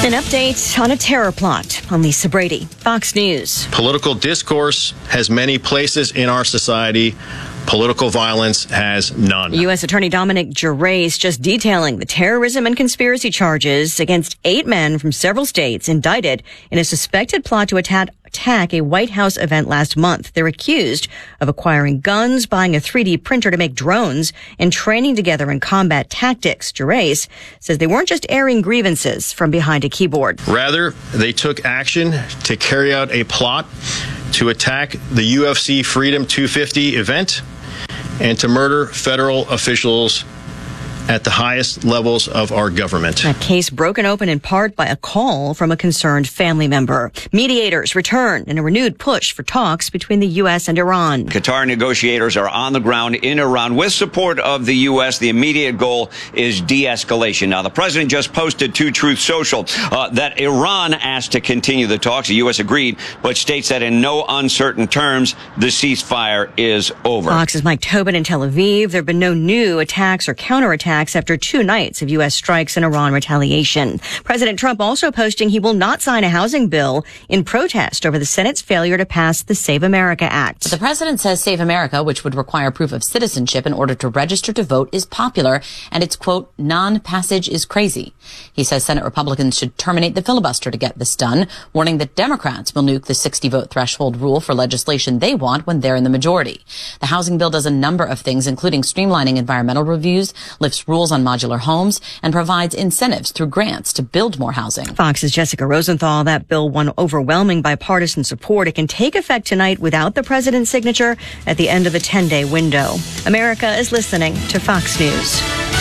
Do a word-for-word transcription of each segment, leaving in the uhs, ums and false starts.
An update on a terror plot. I'm Lisa Brady, Fox News. Political discourse has many places in our society. Political violence has none. U S Attorney Dominic Jerez just detailing the terrorism and conspiracy charges against eight men from several states indicted in a suspected plot to attack attack a White House event last month. They're accused of acquiring guns, buying a three D printer to make drones, and training together in combat tactics. Jerez says they weren't just airing grievances from behind a keyboard. Rather, they took action to carry out a plot to attack the U F C Freedom two fifty event and to murder federal officials at the highest levels of our government. That case broken open in part by a call from a concerned family member. Mediators return in a renewed push for talks between the U S and Iran. Qatar negotiators are on the ground in Iran with support of the U S. The immediate goal is de-escalation. Now, the president just posted to Truth Social uh, that Iran asked to continue the talks. The U S agreed, but states that in no uncertain terms, the ceasefire is over. Fox's Mike Tobin in Tel Aviv. There have been no new attacks or counterattacks after two nights of U S strikes and Iran retaliation. President Trump also posting he will not sign a housing bill in protest over the Senate's failure to pass the Save America Act. The president says Save America, which would require proof of citizenship in order to register to vote, is popular, and its, quote, non-passage is crazy. He says Senate Republicans should terminate the filibuster to get this done, warning that Democrats will nuke the sixty-vote threshold rule for legislation they want when they're in the majority. The housing bill does a number of things, including streamlining environmental reviews, lifts rules on modular homes, and provides incentives through grants to build more housing. Fox's Jessica Rosenthal. That bill won overwhelming bipartisan support. It can take effect tonight without the president's signature at the end of a ten-day window. America is listening to Fox News.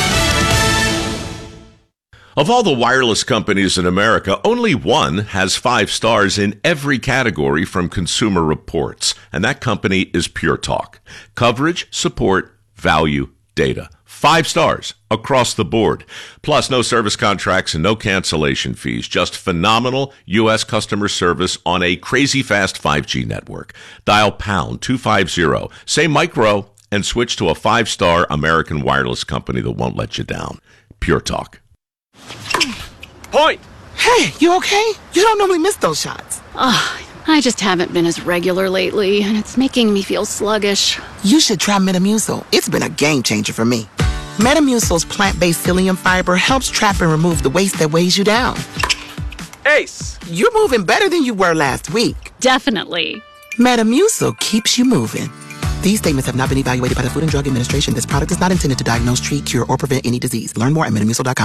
Of all the wireless companies in America, only one has five stars in every category from Consumer Reports, and that company is Pure Talk. Coverage, support, value, data. Five stars across the board. Plus, no service contracts and no cancellation fees. Just phenomenal U S customer service on a crazy fast five G network. Dial pound two fifty, say micro, and switch to a five-star American wireless company that won't let you down. Pure Talk. Point! Hey, you okay? You don't normally miss those shots. Oh, I just haven't been as regular lately, and it's making me feel sluggish. You should try Metamucil. It's been a game changer for me. Metamucil's plant-based psyllium fiber helps trap and remove the waste that weighs you down. Ace! You're moving better than you were last week. Definitely. Metamucil keeps you moving. These statements have not been evaluated by the Food and Drug Administration. This product is not intended to diagnose, treat, cure, or prevent any disease. Learn more at metamucil dot com.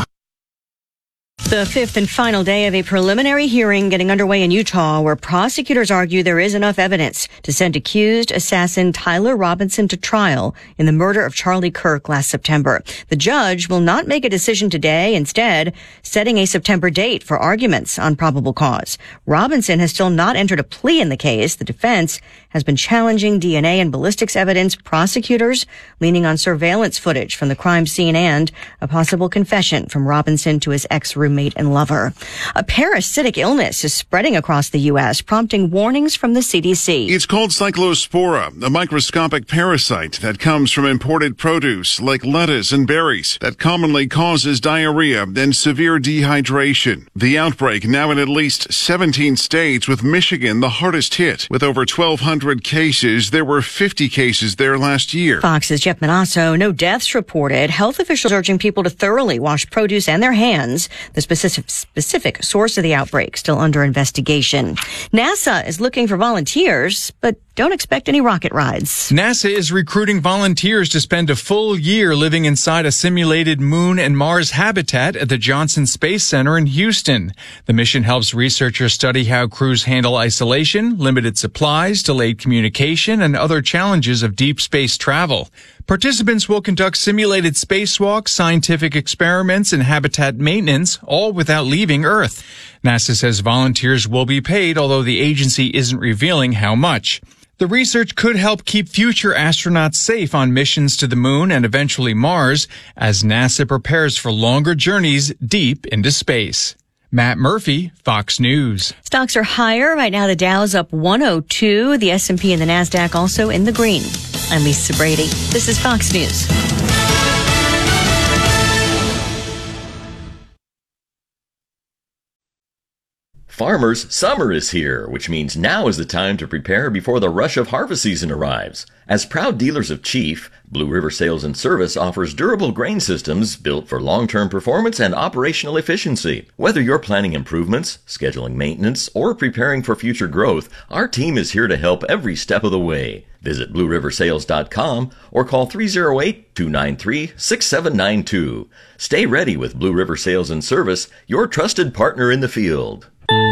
The fifth and final day of a preliminary hearing getting underway in Utah, where prosecutors argue there is enough evidence to send accused assassin Tyler Robinson to trial in the murder of Charlie Kirk last September. The judge will not make a decision today, instead setting a September date for arguments on probable cause. Robinson has still not entered a plea in the case. The defense has been challenging D N A and ballistics evidence, prosecutors leaning on surveillance footage from the crime scene and a possible confession from Robinson to his ex-roommate and lover. A parasitic illness is spreading across the U S, prompting warnings from the C D C. It's called Cyclospora, a microscopic parasite that comes from imported produce like lettuce and berries that commonly causes diarrhea and severe dehydration. The outbreak now in at least seventeen states, with Michigan the hardest hit. With over twelve hundred cases, there were fifty cases there last year. Fox's Jeff Manasso. No deaths reported. Health officials urging people to thoroughly wash produce and their hands. The specific, specific source of the outbreak still under investigation. NASA is looking for volunteers, but don't expect any rocket rides. NASA is recruiting volunteers to spend a full year living inside a simulated Moon and Mars habitat at the Johnson Space Center in Houston. The mission helps researchers study how crews handle isolation, limited supplies, delayed communication, and other challenges of deep space travel. Participants will conduct simulated spacewalks, scientific experiments, and habitat maintenance, all without leaving Earth. NASA says volunteers will be paid, although the agency isn't revealing how much. The research could help keep future astronauts safe on missions to the Moon and eventually Mars, as NASA prepares for longer journeys deep into space. Matt Murphy, Fox News. Stocks are higher. Right now, the Dow's up one oh two. The S and P and the NASDAQ also in the green. I'm Lisa Brady. This is Fox News. Farmers, summer is here, which means now is the time to prepare before the rush of harvest season arrives. As proud dealers of Chief, Blue River Sales and Service offers durable grain systems built for long-term performance and operational efficiency. Whether you're planning improvements, scheduling maintenance, or preparing for future growth, our team is here to help every step of the way. Visit blue river sales dot com or call three oh eight, two nine three, six seven nine two. Stay ready with Blue River Sales and Service, your trusted partner in the field.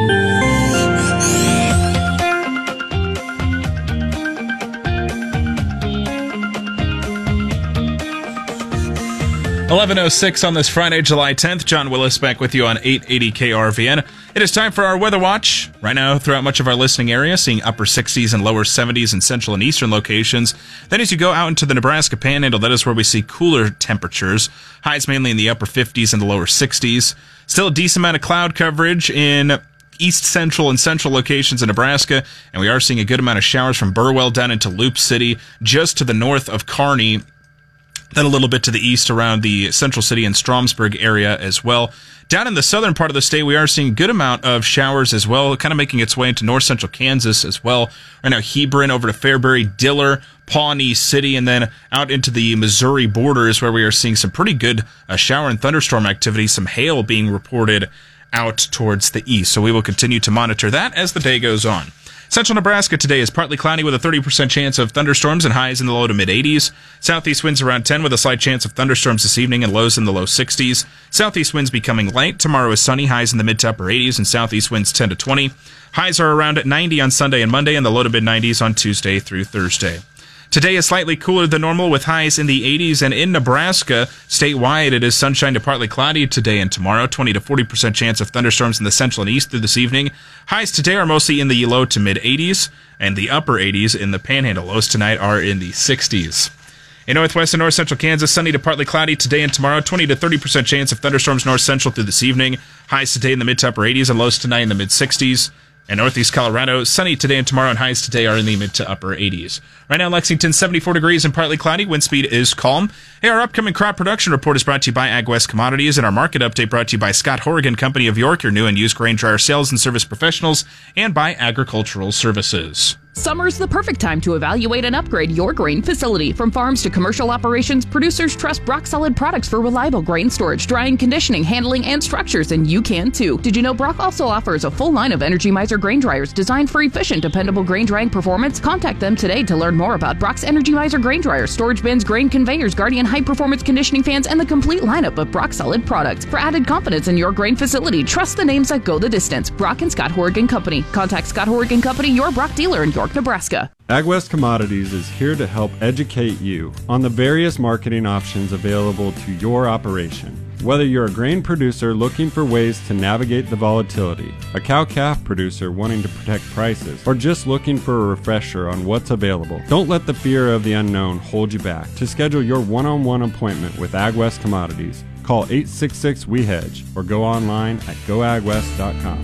eleven oh six on this Friday, July tenth. John Willis back with you on eight eighty K R V N. It is time for our Weather Watch. Right now, throughout much of our listening area, seeing upper sixties and lower seventies in central and eastern locations. Then as you go out into the Nebraska Panhandle, that is where we see cooler temperatures. Highs mainly in the upper fifties and the lower sixties. Still a decent amount of cloud coverage in east central and central locations in Nebraska, and we are seeing a good amount of showers from Burwell down into Loop City, just to the north of Kearney. Then a little bit to the east around the Central City and Stromsburg area as well. Down in the southern part of the state, we are seeing a good amount of showers as well, kind of making its way into north central Kansas as well. Right now, Hebron over to Fairbury, Diller, Pawnee City, and then out into the Missouri borders where we are seeing some pretty good uh, shower and thunderstorm activity, some hail being reported out towards the east. So we will continue to monitor that as the day goes on. Central Nebraska today is partly cloudy with a thirty percent chance of thunderstorms and highs in the low to mid eighties. Southeast winds around ten with a slight chance of thunderstorms this evening and lows in the low sixties. Southeast winds becoming light. Tomorrow is sunny, highs in the mid to upper eighties, and southeast winds ten to twenty. Highs are around at ninety on Sunday and Monday and the low to mid nineties on Tuesday through Thursday. Today is slightly cooler than normal with highs in the eighties, and in Nebraska, statewide, it is sunshine to partly cloudy today and tomorrow. twenty to forty percent chance of thunderstorms in the central and east through this evening. Highs today are mostly in the low to mid eighties, and the upper eighties in the Panhandle. Lows tonight are in the sixties. In northwest and north central Kansas, sunny to partly cloudy today and tomorrow. twenty to thirty percent chance of thunderstorms north central through this evening. Highs today in the mid to upper eighties and lows tonight in the mid sixties. And northeast Colorado, sunny today and tomorrow, and highs today are in the mid to upper eighties. Right now, Lexington, seventy-four degrees and partly cloudy. Wind speed is calm. Hey, our upcoming crop production report is brought to you by AgWest Commodities, and our market update brought to you by Scott Horrigan Company of York, your new and used grain dryer sales and service professionals, and by Agricultural Services. Summer's the perfect time to evaluate and upgrade your grain facility. From farms to commercial operations, producers trust Brock Solid products for reliable grain storage, drying, conditioning, handling, and structures, and you can too. Did you know Brock also offers a full line of Energy Miser grain dryers designed for efficient, dependable grain drying performance? Contact them today to learn more about Brock's Energy Miser grain dryers, storage bins, grain conveyors, Guardian high-performance conditioning fans, and the complete lineup of Brock Solid products. For added confidence in your grain facility, trust the names that go the distance. Brock and Scott Horrigan Company. Contact Scott Horrigan Company, your Brock dealer in York, Nebraska. AgWest Commodities is here to help educate you on the various marketing options available to your operation. Whether you're a grain producer looking for ways to navigate the volatility, a cow-calf producer wanting to protect prices, or just looking for a refresher on what's available, don't let the fear of the unknown hold you back. To schedule your one-on-one appointment with AgWest Commodities, call eight six six, W E hedge or go online at go ag west dot com.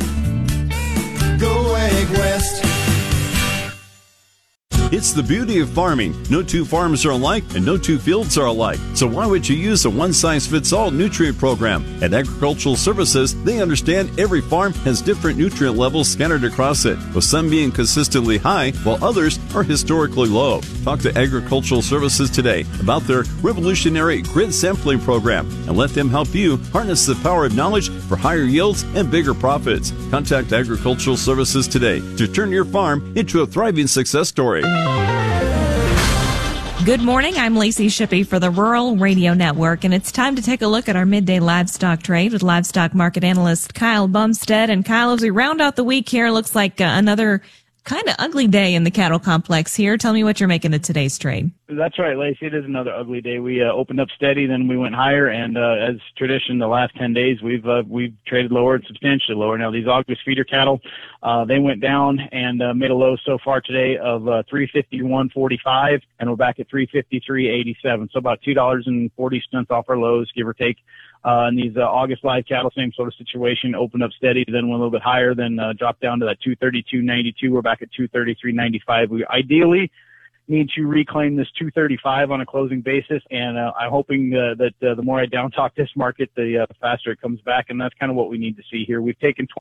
Go AgWest. It's the beauty of farming. No two farms are alike and no two fields are alike. So why would you use a one-size-fits-all nutrient program? At Agricultural Services, they understand every farm has different nutrient levels scattered across it, with some being consistently high while others are historically low. Talk to Agricultural Services today about their revolutionary grid sampling program and let them help you harness the power of knowledge for higher yields and bigger profits. Contact Agricultural Services today to turn your farm into a thriving success story. Good morning. I'm Lacey Shippey for the Rural Radio Network, and it's time to take a look at our midday livestock trade with livestock market analyst Kyle Bumstead. And Kyle, as we round out the week here, looks like uh, another kind of ugly day in the cattle complex here. Tell me what you're making of today's trade. That's right, Lacey. It is another ugly day. We uh, opened up steady, then we went higher, and uh, as tradition, the last ten days we've uh, we've traded lower and substantially lower. Now these August feeder cattle, uh, they went down and uh, made a low so far today of uh, three fifty-one forty-five, and we're back at three fifty-three eighty-seven. So about two dollars and forty cents off our lows, give or take. Uh, and these uh, August live cattle, same sort of situation, opened up steady, then went a little bit higher, then uh, dropped down to that two thirty-two ninety-two. We're back at two thirty-three ninety-five. We ideally need to reclaim this two thirty-five on a closing basis, and uh, I'm hoping uh, that uh, the more I down talk this market, the uh, faster it comes back, and that's kind of what we need to see here. We've taken